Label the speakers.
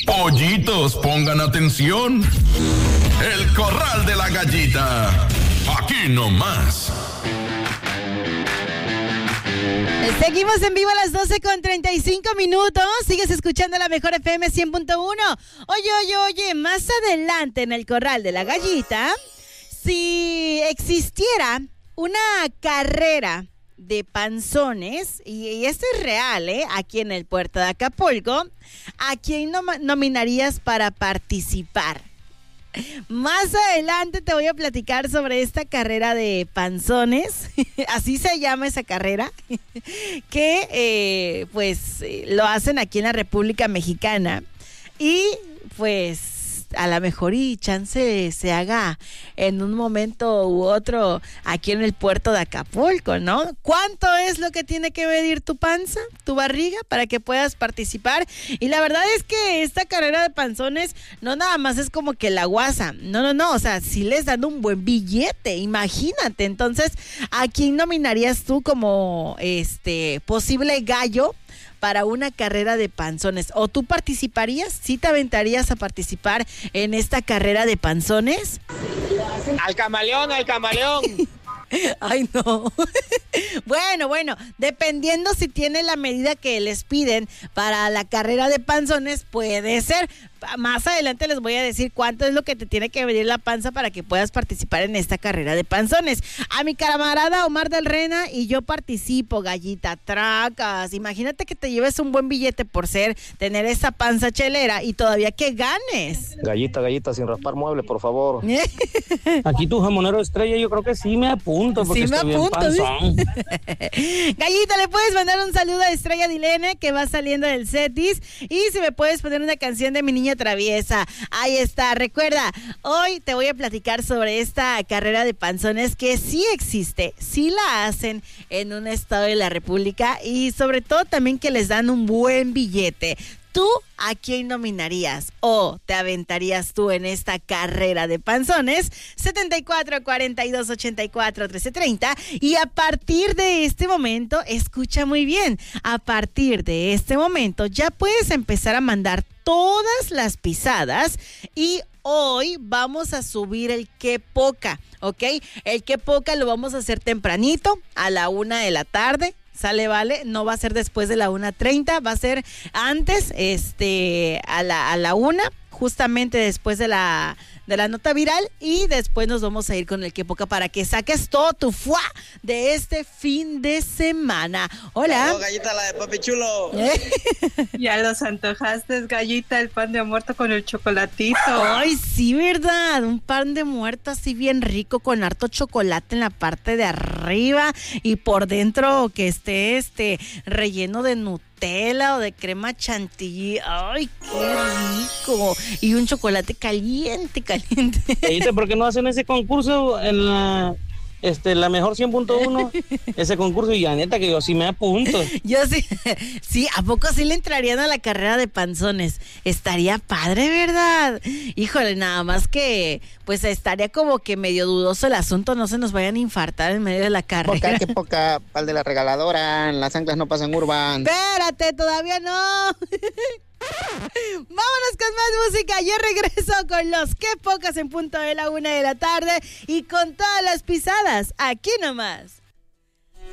Speaker 1: Pollitos, pongan atención. El corral de la gallita. Aquí nomás.
Speaker 2: Seguimos en vivo a las 12:35. Sigues escuchando la mejor FM 100.1. Oye, más adelante en el corral de la gallita, si existiera una carrera de panzones, y esto es real, aquí en el puerto de Acapulco, ¿a quién nominarías para participar? Más adelante te voy a platicar sobre esta carrera de panzones, así se llama esa carrera, que lo hacen aquí en la República Mexicana y pues a lo mejor y chance se haga en un momento u otro aquí en el puerto de Acapulco, ¿no? ¿Cuánto es lo que tiene que medir tu panza, tu barriga, para que puedas participar? Y la verdad es que esta carrera de panzones no nada más es como que la guasa, no, o sea, sí les dan un buen billete, imagínate. Entonces, ¿a quién nominarías tú como posible gallo para una carrera de panzones? ¿O tú participarías? ¿Sí te aventarías a participar en esta carrera de panzones?
Speaker 3: Al camaleón.
Speaker 2: Ay, no. Bueno, dependiendo si tiene la medida que les piden para la carrera de panzones, puede ser. Más adelante les voy a decir cuánto es lo que te tiene que medir la panza para que puedas participar en esta carrera de panzones. A mi camarada Omar del Rena y yo participo, gallita, tracas. Imagínate que te lleves un buen billete por tener esa panza chelera y todavía que ganes.
Speaker 4: Gallita, sin raspar mueble, por favor. Aquí tu jamonero estrella, yo creo que sí me apunto, porque
Speaker 2: sí,
Speaker 4: estoy bien panzón.
Speaker 2: Gallita, le puedes mandar un saludo a Estrella Dilene, que va saliendo del Cetis, y si me puedes poner una canción de Mi Niña Traviesa. Ahí está. Recuerda, hoy te voy a platicar sobre esta carrera de panzones que sí existe, sí la hacen en un estado de la República y sobre todo también que les dan un buen billete. ¿Tú a quién nominarías o te aventarías tú en esta carrera de panzones? 74 42 84 13 30. Y a partir de este momento, escucha muy bien, a partir de este momento ya puedes empezar a mandar todas las pisadas y hoy vamos a subir el Qué Poca, ¿ok? El Qué Poca lo vamos a hacer tempranito, a la 1:00 p.m, ¿sale, vale? No va a ser después de la 1:30, va a ser antes, a la 1:00, justamente después de la nota viral, y después nos vamos a ir con el Qué Poca para que saques todo tu fuá de este fin de semana. Hola.
Speaker 3: Gallita, la de papi chulo.
Speaker 5: Ya los antojaste, gallita, el pan de muerto con el chocolatito.
Speaker 2: Ay, sí, ¿verdad? Un pan de muerto así bien rico con harto chocolate en la parte de arriba y por dentro que esté relleno de Nutella o de crema chantilly. Ay, qué rico. Y un chocolate caliente.
Speaker 4: Dice, ¿por qué no hacen ese concurso en la mejor 100.1? Ese concurso, y la neta que yo sí me apunto.
Speaker 2: Yo sí, ¿a poco sí le entrarían a la carrera de panzones? Estaría padre, ¿verdad? Híjole, nada más que pues estaría como que medio dudoso el asunto, no se nos vayan a infartar en medio de la carrera.
Speaker 3: Qué poca, pal de la regaladora, las anclas no pasan urban.
Speaker 2: Espérate, todavía no. Vámonos con más música. Yo regreso con los Qué Pocas en punto de la 1:00 p.m. y con todas las pisadas aquí nomás